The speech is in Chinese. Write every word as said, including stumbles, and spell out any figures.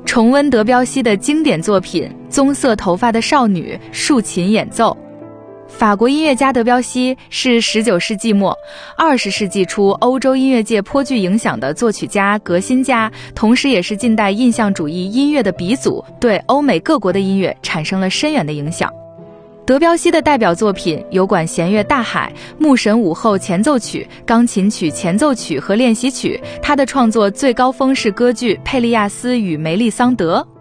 重温德彪西的经典作品《棕色头发的少女》竖琴演奏。法国音乐家德彪西是十九世纪末、二十世纪初欧洲音乐界颇具影响的作曲家、革新家，同时也是近代印象主义音乐的鼻祖，对欧美各国的音乐产生了深远的影响。德彪西的代表作品有管弦乐大海、牧神午后前奏曲、钢琴曲前奏曲和练习曲。他的创作最高峰是歌剧《佩利亚斯与梅利桑德》。